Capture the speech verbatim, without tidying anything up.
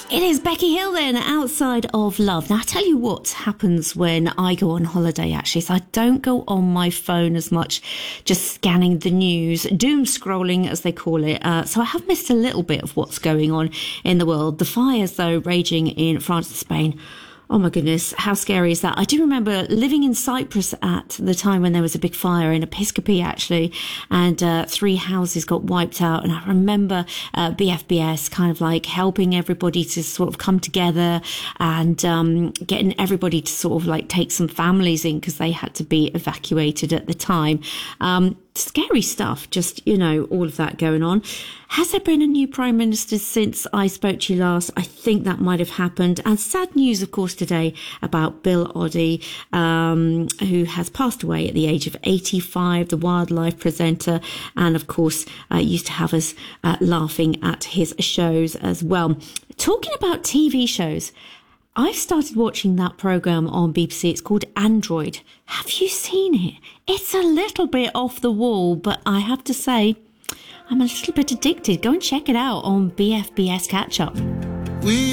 It is Becky Hill then, Outside of Love. Now, I tell you what happens when I go on holiday, actually. So I don't go on my phone as much, just scanning the news, doom scrolling, as they call it. Uh, so I have missed a little bit of what's going on in the world. The fires, though, raging in France and Spain. Oh my goodness, how scary is that? I do remember living in Cyprus at the time when there was a big fire in Episcopi, actually, and uh, three houses got wiped out. And I remember uh, B F B S kind of like helping everybody to sort of come together and um, getting everybody to sort of like take some families in because they had to be evacuated at the time. Um, Scary stuff, just, you know, all of that going on. Has there been a new Prime Minister since I spoke to you last? I think that might have happened. And sad news, of course, today about Bill Oddie, um, who has passed away at the age of eighty-five, the wildlife presenter, and, of course, uh, used to have us uh, laughing at his shows as well. Talking about T V shows, I've started watching that programme on B B C. It's called Android. Have you seen it? It's a little bit off the wall, but I have to say, I'm a little bit addicted. Go and check it out on B F B S Catch Up. We